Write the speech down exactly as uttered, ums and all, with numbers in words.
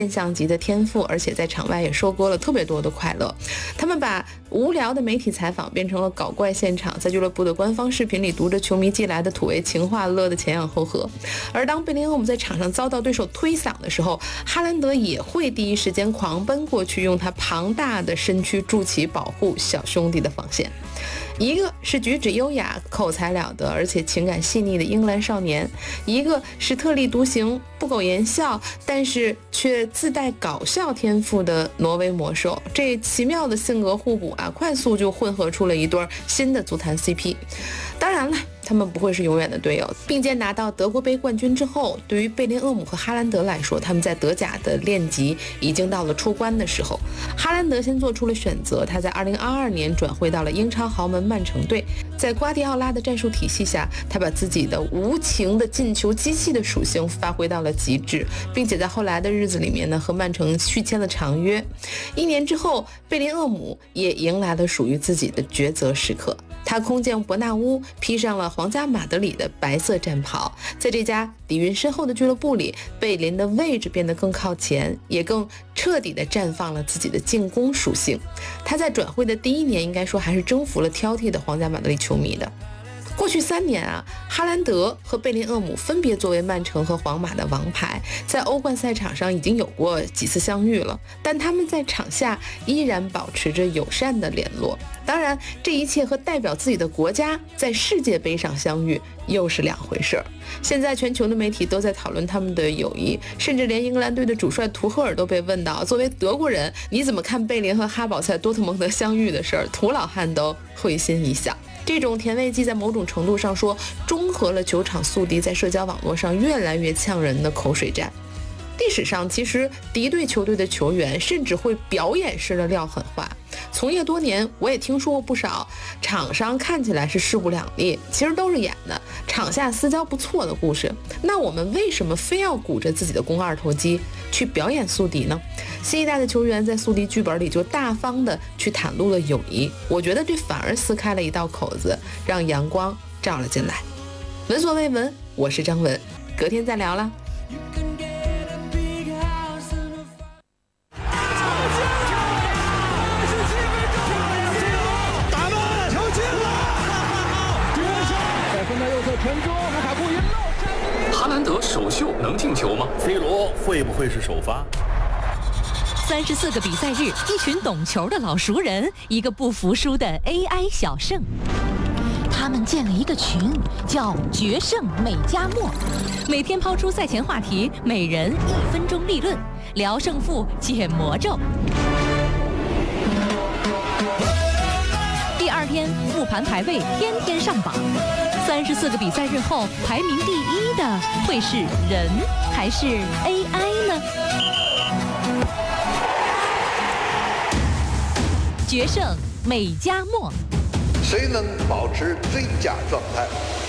现象级的天赋，而且在场外也收获了特别多的快乐。他们把无聊的媒体采访变成了搞怪现场，在俱乐部的官方视频里读着球迷寄来的土味情话，乐得前仰后合。而当贝林厄姆在场上遭到对手推搡的时候，哈兰德也会第一时间狂奔过去，用他庞大的身躯筑起保护小兄弟的防线。一个是举止优雅、口才了得，而且情感细腻的英格兰少年，一个是特立独行、不苟言笑，但是却自带搞笑天赋的挪威魔兽。这奇妙的性格互补啊，快速就混合出了一对新的足坛 C P。当然了，他们不会是永远的队友。并肩拿到德国杯冠军之后，对于贝林厄姆和哈兰德来说，他们在德甲的练级已经到了出关的时候。哈兰德先做出了选择，他在二零二二年转会到了英超豪门曼城队。在瓜迪奥拉的战术体系下，他把自己的无情的进球机器的属性发挥到了极致，并且在后来的日子里面呢，和曼城续签了长约。一年之后，贝林厄姆也迎来了属于自己的抉择时刻。他空降伯纳乌，披上了皇家马德里的白色战袍。在这家底蕴深厚的俱乐部里，贝林的位置变得更靠前，也更彻底地绽放了自己的进攻属性。他在转会的第一年，应该说还是征服了挑剔的皇家马德里球迷的。过去三年啊，哈兰德和贝林厄姆分别作为曼城和皇马的王牌，在欧冠赛场上已经有过几次相遇了，但他们在场下依然保持着友善的联络。当然，这一切和代表自己的国家在世界杯上相遇又是两回事儿。现在全球的媒体都在讨论他们的友谊，甚至连英格兰队的主帅图赫尔都被问到，作为德国人，你怎么看贝林和哈堡在多特蒙德相遇的事儿？图老汉都会心一笑。这种甜味剂在某种程度上说，中和了球场宿敌在社交网络上越来越呛人的口水战。历史上，其实敌对球队的球员甚至会表演式的撂狠话。从业多年，我也听说过不少场上看起来是势不两立，其实都是演的，场下私交不错的故事。那我们为什么非要鼓着自己的肱二头肌去表演宿敌呢？新一代的球员在宿敌剧本里就大方的去袒露了友谊，我觉得这反而撕开了一道口子，让阳光照了进来。闻所未闻，我是张文，隔天再聊啦。 哈兰德首秀能进球吗 ？C 罗会不会是首发？ 三十四个比赛日，一群懂球的老熟人，一个不服输的 A I 小胜。他们建了一个群，叫“决胜美加墨”，每天抛出赛前话题，每人一分钟立论，聊胜负，解魔咒。第二天复盘排位，天天上榜。三十四个比赛日后，排名第一的会是人还是 A I 呢？决胜美加墨， 谁能保持最佳状态？